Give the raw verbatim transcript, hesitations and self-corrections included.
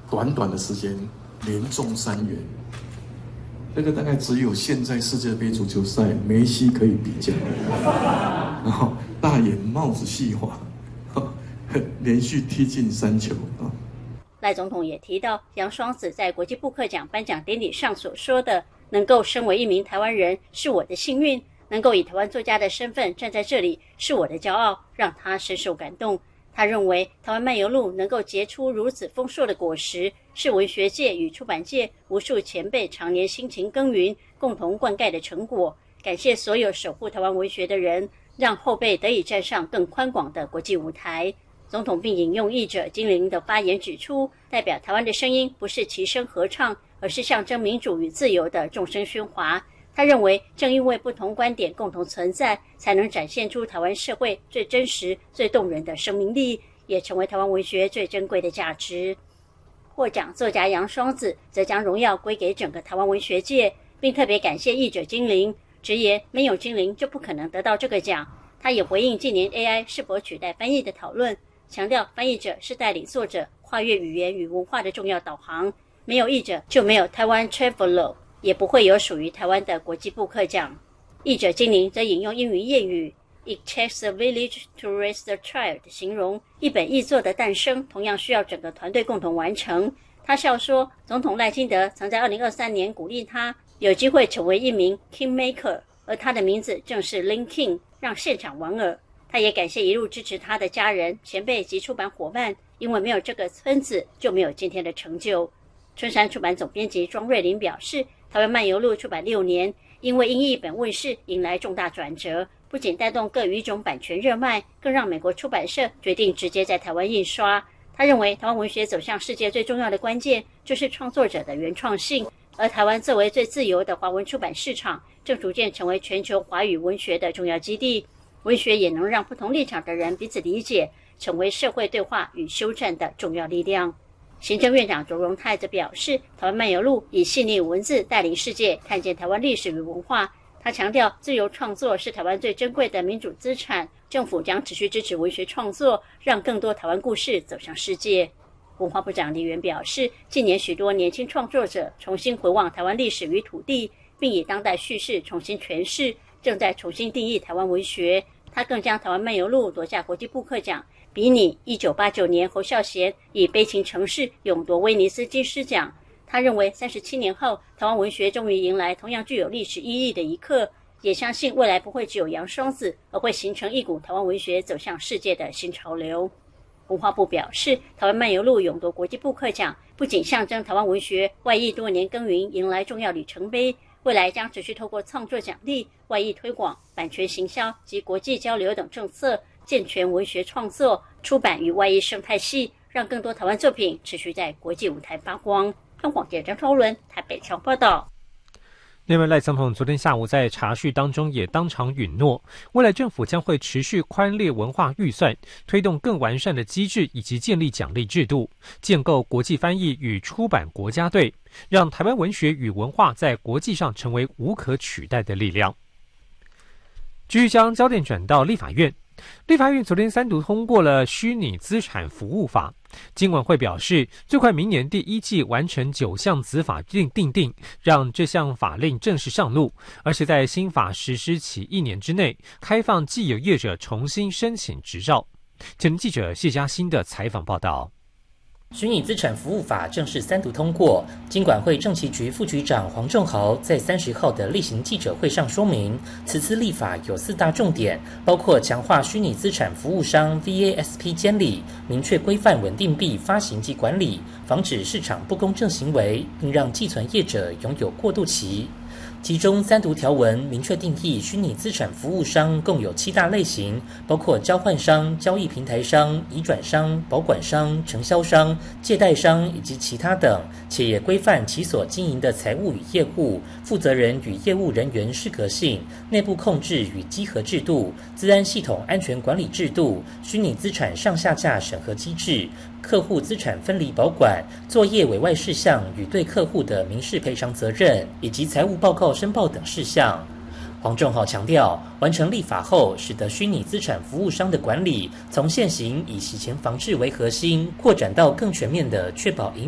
短短的时间连中三元，这个大概只有现在世界杯足球赛梅西可以比较。然后大眼帽子戏法，连续踢进三球啊！ 赖总统也提到，杨双子在国际布克奖颁奖典礼上所说的“能够身为一名台湾人是我的幸运，能够以台湾作家的身份站在这里是我的骄傲”，让他深受感动。他认为台湾漫游录能够结出如此丰硕的果实，是文学界与出版界无数前辈常年辛勤耕耘、共同灌溉的成果。感谢所有守护台湾文学的人，让后辈得以站上更宽广的国际舞台。总统并引用译者金玲的发言指出，代表台湾的声音不是齐声合唱，而是象征民主与自由的众声喧哗。他认为，正因为不同观点共同存在，才能展现出台湾社会最真实、最动人的生命力，也成为台湾文学最珍贵的价值。获奖作家杨双子则将荣耀归给整个台湾文学界，并特别感谢译者金玲，直言没有金玲就不可能得到这个奖。他也回应近年 A I 是否取代翻译的讨论，强调翻译者是带领作者跨越语言与文化的重要导航，没有译者就没有台湾 Traveler， 也不会有属于台湾的国际布克奖。译者金玲则引用英语谚语 It takes a village to raise a child 形容一本译作的诞生同样需要整个团队共同完成。他笑说，总统赖清德曾在二零二三年鼓励他有机会成为一名 Kingmaker， 而他的名字正是 Lin King， 让现场莞尔。他也感谢一路支持他的家人、前辈及出版伙伴，因为没有这个村子，就没有今天的成就。春山出版总编辑庄瑞麟表示，台湾漫游录出版六年，因为英译本问世迎来重大转折，不仅带动各语种版权热卖，更让美国出版社决定直接在台湾印刷。他认为，台湾文学走向世界最重要的关键就是创作者的原创性，而台湾作为最自由的华文出版市场，正逐渐成为全球华语文学的重要基地。文学也能让不同立场的人彼此理解，成为社会对话与修正的重要力量。行政院长卓荣泰则表示，台湾漫游录以细腻文字带领世界看见台湾历史与文化。他强调，自由创作是台湾最珍贵的民主资产，政府将持续支持文学创作，让更多台湾故事走向世界。文化部长李元表示，近年许多年轻创作者重新回望台湾历史与土地，并以当代叙事重新诠释，正在重新定义台湾文学。他更将台湾漫游录夺下国际布克奖，比拟一九八九年侯孝贤以悲情城市勇夺威尼斯金狮奖。他认为三十七年后，台湾文学终于迎来同样具有历史意义的一刻，也相信未来不会只有杨双子，而会形成一股台湾文学走向世界的新潮流。文化部表示，台湾漫游录勇夺国际布克奖，不仅象征台湾文学外溢多年耕耘迎来重要里程碑，未来将持续透过创作奖励、外溢推广、版权行销及国际交流等政策，健全文学创作、出版与外溢生态系，让更多台湾作品持续在国际舞台发光。香港记者张超伦台北上报道。 另外，赖总统昨天下午在茶叙当中也当场允诺，未来政府将会持续宽列文化预算，推动更完善的机制以及建立奖励制度，建构国际翻译与出版国家队，让台湾文学与文化在国际上成为无可取代的力量。继续将焦点转到立法院，立法院昨天三读通过了虚拟资产服务法。金管会表示，最快明年第一季完成九项子法定订定，让这项法令正式上路，而且在新法实施起一年之内，开放既有业者重新申请执照。前记者谢嘉欣的采访报道。 虚拟资产服务法正式三读通过，金管会政企局副局长黄仲豪在三十号的例行记者会上说明，此次立法有四大重点，包括强化虚拟资产服务商 V A S P 监理，明确规范稳定币发行及管理，防止市场不公正行为，并让寄存业者拥有过渡期。其中三读条文明确定义虚拟资产服务商共有七大类型，包括交换商、交易平台商、移转商、保管商、承销商、借贷商以及其他等，且也规范其所经营的财务与业务、负责人与业务人员适格性、内部控制与稽核制度、资安系统安全管理制度、虚拟资产上下架审核机制、客户资产分离保管、作业委外事项与对客户的民事赔偿责任，以及财务报告申报等事项。黄仲豪强调，完成立法后，使得虚拟资产服务商的管理从现行以洗钱防治为核心，扩展到更全面的确保营